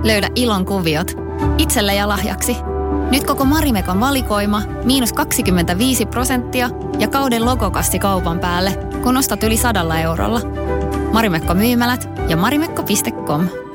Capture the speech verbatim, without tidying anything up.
Löydä ilon kuviot itselle ja lahjaksi. Nyt koko Marimekon valikoima miinus kaksikymmentäviisi prosenttia ja kauden logokassi kaupan päälle, kun ostat yli sadalla eurolla. Marimekko myymälät ja marimekko piste com.